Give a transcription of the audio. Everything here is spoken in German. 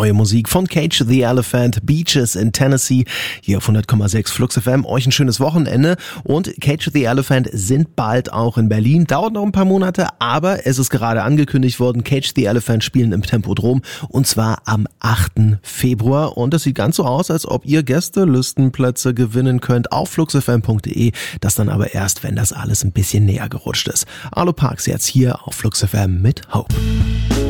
Neue Musik von Cage the Elephant, Beaches in Tennessee, hier auf 100,6 Flux FM. Euch ein schönes Wochenende und Cage the Elephant sind bald auch in Berlin. Dauert noch ein paar Monate, aber es ist gerade angekündigt worden, Cage the Elephant spielen im Tempodrom und zwar am 8. Februar. Und es sieht ganz so aus, als ob ihr Gästelistenplätze gewinnen könnt auf fluxfm.de. Das dann aber erst, wenn das alles ein bisschen näher gerutscht ist. Arlo Parks jetzt hier auf Flux FM mit Hope.